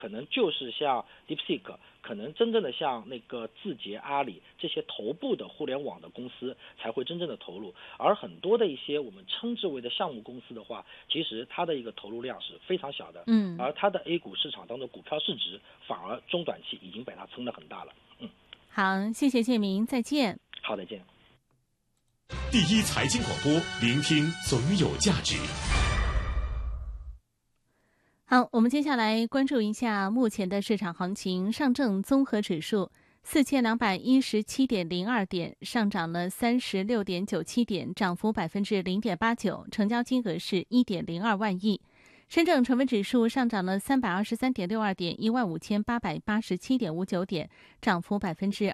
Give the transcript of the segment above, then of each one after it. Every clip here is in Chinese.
可能就是像 DeepSeek，可能真正的像那个字节、阿里这些头部的互联网的公司才会真正的投入，而很多的一些我们称之为的项目公司的话，其实它的一个投入量是非常小的，而它的 A 股市场当中股票市值反而中短期已经被它撑得很大了。 好，谢谢建明，再见。 好，再见。 第一财经广播，聆听总有价值。 好，我们接下来关注一下目前的市场行情。上证综合指数4217.02点，上涨了36.97点，涨幅0.89%，成交金额是1.02万亿。深证成分指数上涨了323.62点，15887.59点，涨幅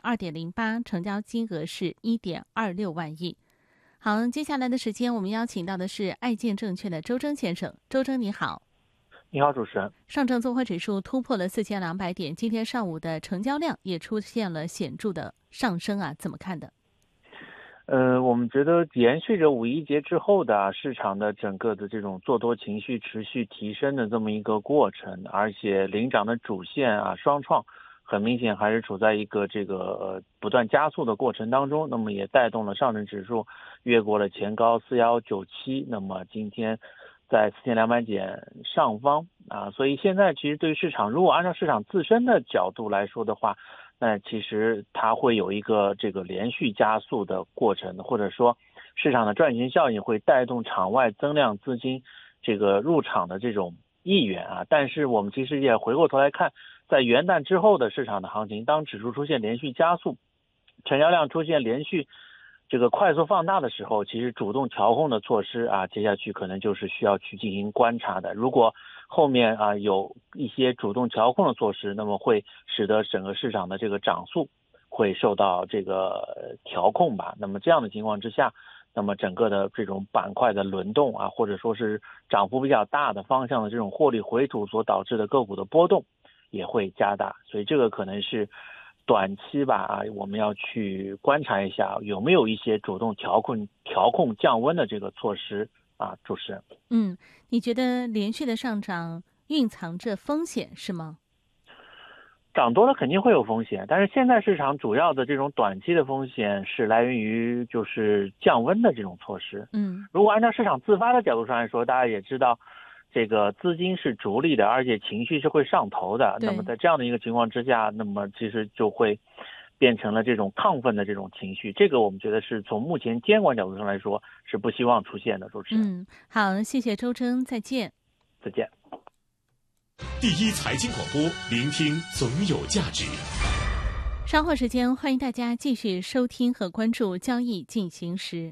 2.08%，成交金额是1.26万亿。好，接下来的时间我们邀请到的是爱建证券的周征先生。周征你好。 你好，主持人。 上证综合指数突破了4200点，今天上午的成交量也出现了显著的上升啊，怎么看的？ 我们觉得延续着五一节之后的市场的整个的这种做多情绪持续提升的这么一个过程，而且领涨的主线双创很明显还是处在一个这个不断加速的过程当中，那么也带动了上证指数越过了前高4197，那么今天在4200点上方所以现在其实对于市场，如果按照市场自身的角度来说的话，那其实它会有一个这个连续加速的过程，或者说市场的赚钱效应会带动场外增量资金这个入场的这种意愿但是我们其实也回过头来看，在元旦之后的市场的行情，当指数出现连续加速，成交量出现连续这个快速放大的时候，其实主动调控的措施接下去可能就是需要去进行观察的。如果后面有一些主动调控的措施，那么会使得整个市场的这个涨速会受到这个调控吧。那么这样的情况之下，那么整个的这种板块的轮动或者说是涨幅比较大的方向的这种获利回吐所导致的个股的波动也会加大，所以这个可能是短期吧我们要去观察一下有没有一些主动调控降温的这个措施主持人。 你觉得连续的上涨蕴藏着风险是吗？ 涨多了肯定会有风险，但是现在市场主要的这种短期的风险是来源于就是降温的这种措施。如果按照市场自发的角度上来说，大家也知道这个资金是逐利的，而且情绪是会上头的，那么在这样的一个情况之下，那么其实就会变成了这种亢奋的这种情绪，这个我们觉得是从目前监管角度上来说是不希望出现的。主持人。 好，谢谢周征，再见。 再见。 第一财经广播，聆听总有价值。 稍后时间，欢迎大家继续收听和关注交易进行时。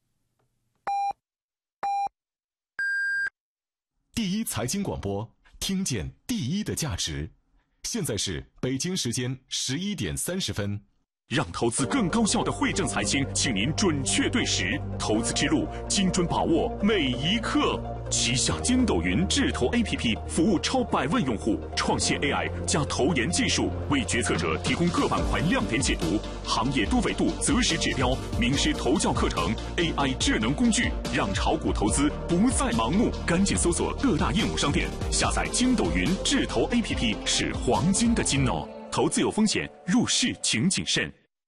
第一财经广播，听见第一的价值。现在是北京时间11点30分。让投资更高效的汇正财经，请您准确对时，投资之路精准把握每一刻。旗下筋斗云智投 APP 服务超100万用户，创新 AI 加投研技术，为决策者提供各板块亮点解读、行业多维度择时指标、名师投教课程、AI 智能工具，让炒股投资不再盲目。赶紧搜索各大应用商店，下载筋斗云智投 APP 是黄金的金哦。投资有风险，入市请谨慎。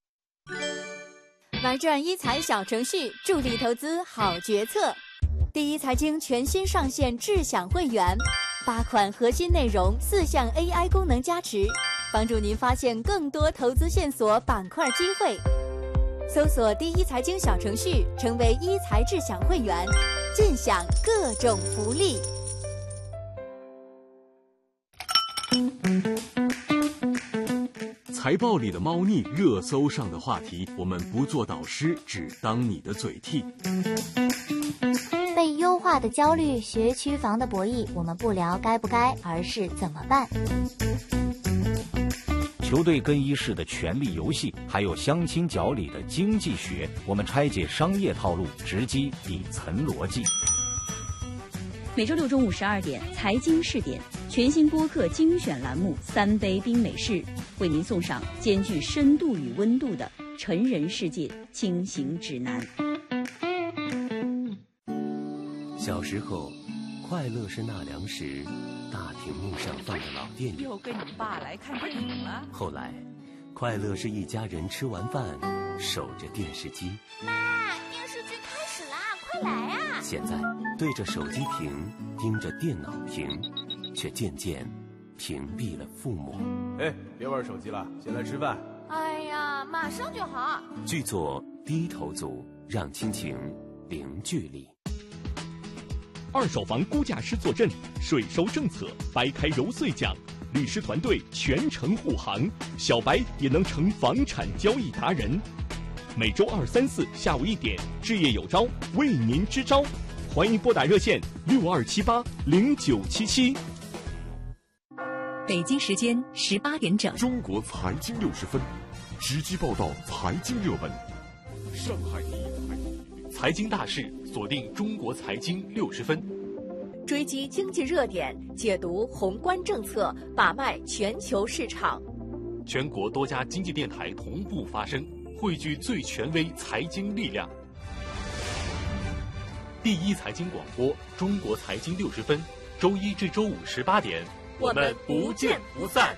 玩转一财小程序，助力投资好决策。第一财经全新上线智享会员，8款核心内容，4项 AI 功能加持，帮助您发现更多投资线索、板块机会。搜索第一财经小程序，成为一财智享会员，尽享各种福利。 财报里的猫腻，热搜上的话题，我们不做导师，只当你的嘴替。 被优化的焦虑，学区房的博弈，我们不聊该不该，而是怎么办。 球队更衣室的权力游戏，还有相亲角里的经济学，我们拆解商业套路，直击底层逻辑。 每周六中午12点，财经试点全新播客精选栏目《3杯冰美式》，为您送上兼具深度与温度的成人世界轻行指南。 小时候， 快乐是纳凉时大屏幕上放的老电影。 又跟你爸来看电影了。 后来，快乐是一家人吃完饭守着电视机。 妈，电视剧开始啦，快来啊！ 现在对着手机屏，盯着电脑屏，却渐渐屏蔽了父母。 哎，别玩手机了，先来吃饭。 哎呀，马上就好。 剧作低头族，让亲情零距离。 二手房估价师坐镇，税收政策掰开揉碎讲，律师团队全程护航，小白也能成房产交易达人。每周2、3、4下午1点，置业有招为您支招，欢迎拨打热线62780977。 北京时间18点整， 中国财经60分，直击报道财经热门。上海第一财经大事，锁定中国财经60分， 追击经济热点，解读宏观政策，把脉全球市场。 全国多家经济电台同步发声，汇聚最权威财经力量。第一财经广播，中国财经60分，周1至周5 18点， 我们不见不散。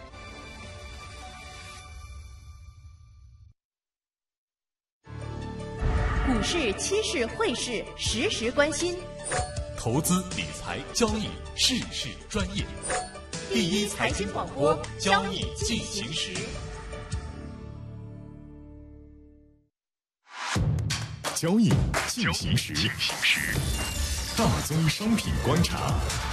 股市、期市、汇市，时时关心。 投资理财交易，事事专业。第一财经广播，交易进行时。交易进行时，大宗商品观察。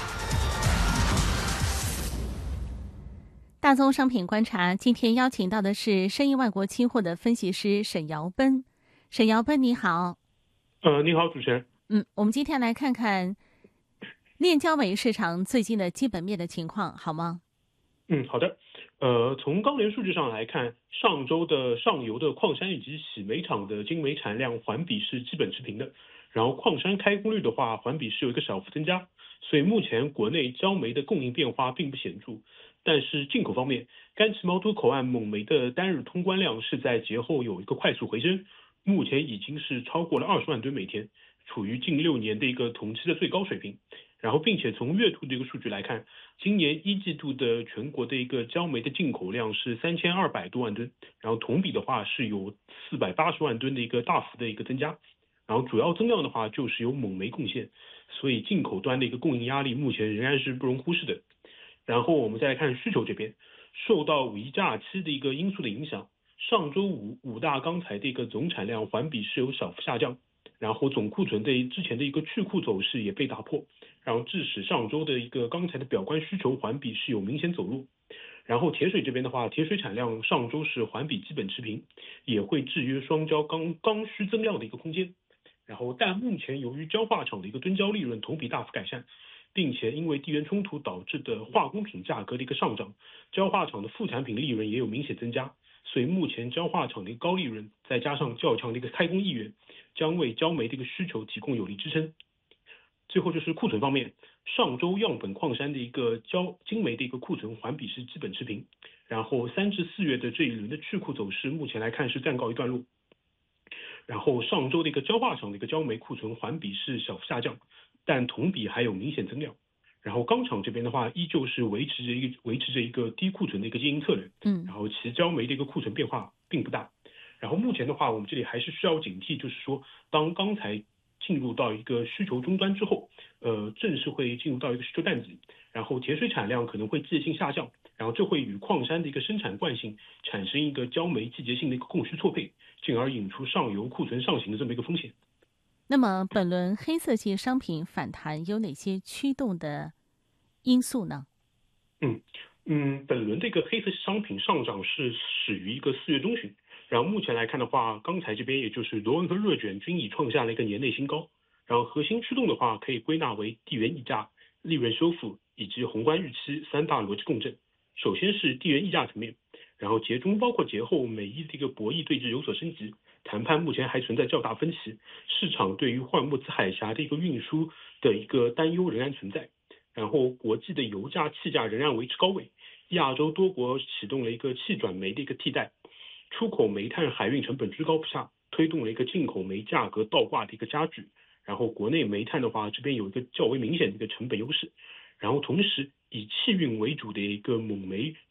大宗商品观察，今天邀请到的是生意万国期货的分析师沈尧奔。沈尧奔，你好。 你好，主持人。 我们今天来看看链交煤市场最近的基本面的情况，好吗？ 好的。从钢联数据上来看，上周的上游的矿山以及洗煤厂的精煤产量环比是基本持平的，然后矿山开工率的话环比是有一个小幅增加，所以目前国内焦煤的供应变化并不显著。但是进口方面，甘旗毛肚口岸蒙煤的单日通关量是在节后有一个快速回升，目前已经是超过了20万吨每天，处于近6年的一个同期的最高水平。然后并且从月度的一个数据来看，今年1季度的全国的一个焦煤的进口量是3200多万吨，然后同比的话是有480万吨的一个大幅的一个增加，然后主要增量的话就是由蒙煤贡献，所以进口端的一个供应压力目前仍然是不容忽视的。然后我们再来看需求这边，受到5一假期的一个因素的影响，上周五大钢材的一个总产量环比是有小幅下降，然后总库存的之前的一个去库走势也被打破，然后致使上周的一个钢材的表观需求环比是有明显走弱。然后铁水这边的话，铁水产量上周是环比基本持平，也会制约双焦刚需增量的一个空间。然后但目前由于焦化厂的一个吨焦利润同比大幅改善，并且因为地缘冲突导致的化工品价格的一个上涨，焦化厂的副产品利润也有明显增加，所以目前焦化厂的一个高利润再加上较强的一个开工意愿，将为焦煤的一个需求提供有力支撑。最后就是库存方面，上周样本矿山的一个精煤的一个库存环比是基本持平，然后3至4月的这一轮的去库走势目前来看是暂告一段落。然后上周的一个焦化厂的一个焦煤库存环比是小幅下降，但同比还有明显增量。然后钢厂这边的话，依旧是维持着一个低库存的一个经营策略，然后其焦煤的一个库存变化并不大。然后目前的话，我们这里还是需要警惕，就是说当钢材进入到一个需求终端之后，正式会进入到一个需求淡季，然后铁水产量可能会季节性下降，然后这会与矿山的一个生产惯性产生一个焦煤季节性的一个供需错配，进而引出上游库存上行的这么一个风险。 那么本轮黑色系商品反弹有哪些驱动的因素呢？ 本轮这个黑色系商品上涨是始于一个4月中旬，然后目前来看的话，钢材这边也就是螺纹和热卷均已创下了一个年内新高，然后核心驱动的话可以归纳为地缘溢价、利润修复以及宏观预期3大逻辑共振。首先是地缘溢价层面，然后节中包括节后美伊的一个博弈对峙有所升级，谈判目前还存在较大分歧，市场对于霍尔木兹海峡的一个运输的一个担忧仍然存在，然后国际的油价、气价仍然维持高位，亚洲多国启动了一个气转煤的一个替代，出口煤炭海运成本居高不下，推动了一个进口煤价格倒挂的一个加剧， 然后国内煤炭的话，这边有一个较为明显的一个成本优势，然后同时以气运为主的一个蒙煤